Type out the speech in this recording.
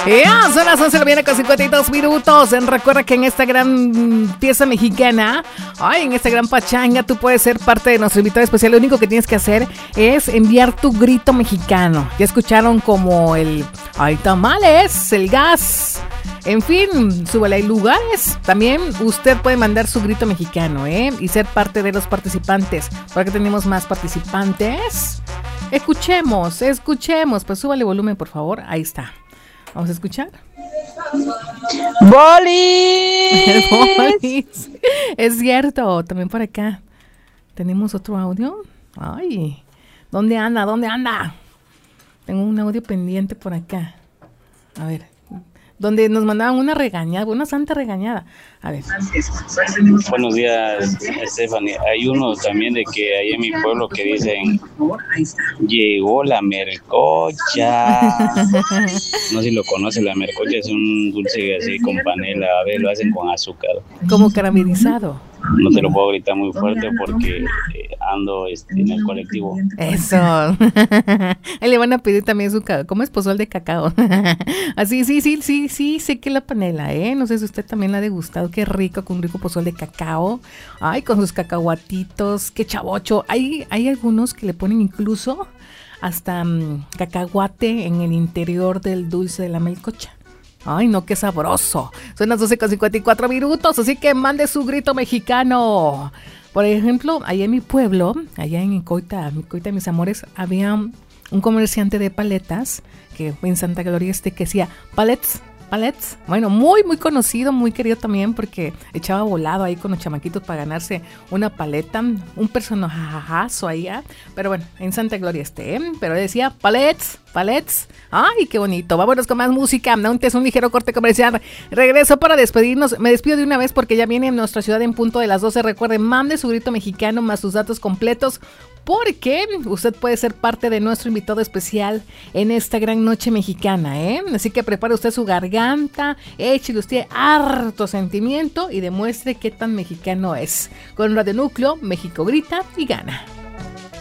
Ya, son las 11 de la mañana con 52 minutos. Recuerda que en esta gran pieza mexicana, en esta gran pachanga, tú puedes ser parte de nuestro invitado especial. Lo único que tienes que hacer es enviar tu grito mexicano. Ya escucharon como el "ay tamales", el gas. En fin, súbele, hay lugares. También usted puede mandar su grito mexicano, y ser parte de los participantes. ¿Para que tenemos más participantes? Escuchemos. Pues súbale volumen, por favor. Ahí está. Vamos a escuchar. ¡Bolis! ¡Bolis! Es cierto, también por acá. ¿Tenemos otro audio? Ay, ¿dónde anda? Tengo un audio pendiente por acá. A ver, donde nos mandaban una regañada, una santa regañada. A ver. Buenos días, Stephanie. Hay uno también de que ahí en mi pueblo que dicen: llegó la mercocha. No sé si lo conoce, la mercocha es un dulce así con panela, a ver, lo hacen con azúcar. Como caramelizado. No te lo puedo gritar muy fuerte porque ando en el colectivo. Eso. Ahí le van a pedir también ¿cómo es? Pozol de cacao. Así, sí, sé que la panela, no sé si usted también la ha degustado. Qué rico, con un rico pozol de cacao. Ay, con sus cacahuatitos, qué chavocho. Hay algunos que le ponen incluso hasta cacahuate en el interior del dulce de la melcocha. Ay, no, qué sabroso. Son las 12:54 minutos, así que mande su grito mexicano. Por ejemplo, allá en mi pueblo, allá en Coita, mis amores, había un comerciante de paletas que en Santa Gloria que decía palets. Bueno, muy, muy conocido, muy querido también porque echaba volado ahí con los chamaquitos para ganarse una paleta, un personajazo ahí, pero bueno, en Santa Gloria pero decía palets. Ay, qué bonito. Vámonos con más música. Antes un ligero corte comercial. Regreso para despedirnos. Me despido de una vez porque ya viene en nuestra ciudad en punto de las 12. Recuerden, mande su grito mexicano más sus datos completos, porque usted puede ser parte de nuestro invitado especial en esta gran noche mexicana, Así que prepare usted su garganta, échele usted harto sentimiento y demuestre qué tan mexicano es. Con Radio Núcleo, México grita y gana.